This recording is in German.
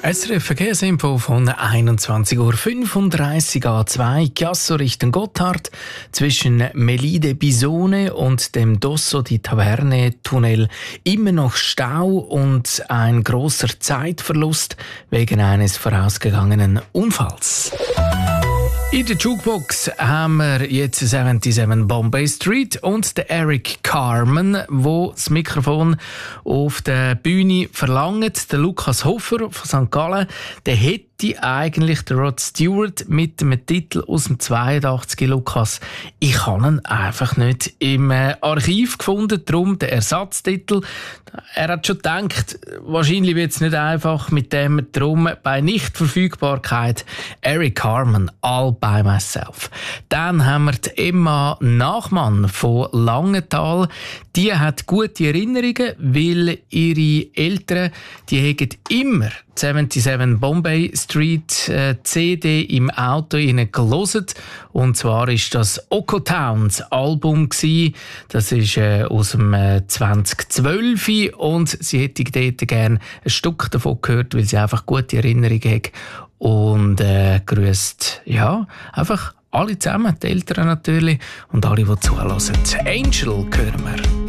SRF Verkehrsinfo von 21.35 Uhr A2 Chiasso Richtung Gotthard zwischen Melide Bisone und dem Dosso di Taverne Tunnel immer noch Stau und ein grosser Zeitverlust wegen eines vorausgegangenen Unfalls. In der Jukebox haben wir jetzt 77 Bombay Street und der Eric Carmen, wo das Mikrofon auf der Bühne verlangt. Der Lukas Hofer von St. Gallen, der hätte eigentlich der Rod Stewart mit dem Titel aus dem 82. Lukas. Ich habe ihn einfach nicht im Archiv gefunden, darum der Ersatztitel. Er hat schon gedacht, wahrscheinlich wird es nicht einfach mit dem, darum bei Nichtverfügbarkeit Eric Carmen, All by Myself. Dann haben wir die Emma Nachmann von Langenthal. Die hat gute Erinnerungen, weil ihre Eltern, die haben immer 77 Bombay Street CD im Auto gehört. Und zwar ist das Okotowns Album gsi. Das ist aus dem 2012 und sie hätte dort gerne ein Stück davon gehört, weil sie einfach gute Erinnerungen hat. Und grüßt einfach alle zusammen, die Eltern natürlich und alle, die zuhören. Angel hören wir.